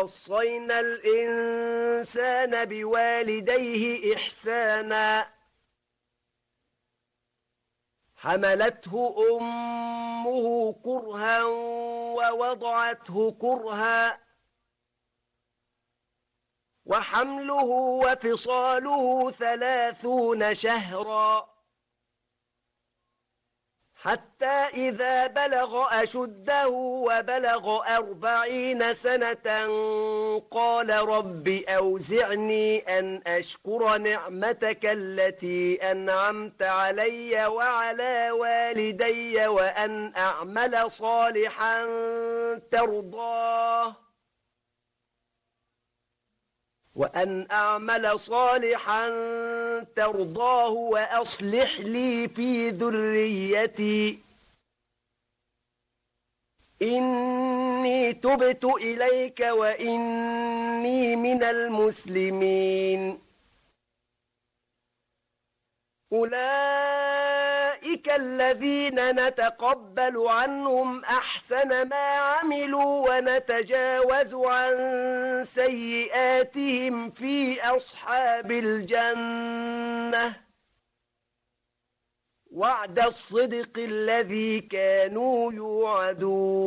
ووصينا الإنسان بوالديه إحسانا حملته أمه كرها ووضعته كرها وحمله وفصاله 30 شهرا حتى إذا بلغ أشده وبلغ 40 سنة قال رب أوزعني أن أشكر نعمتك التي أنعمت علي وعلى والدي وأن أعمل صالحا ترضاه وأصلح لي في ذريتي إني تبت إليك وإني من المسلمين أولئك الذين نتقبل عنهم أحسن ما عملوا ونتجاوز عن سيئاتهم في أصحاب الجنة وعد الصدق الذي كانوا يوعدون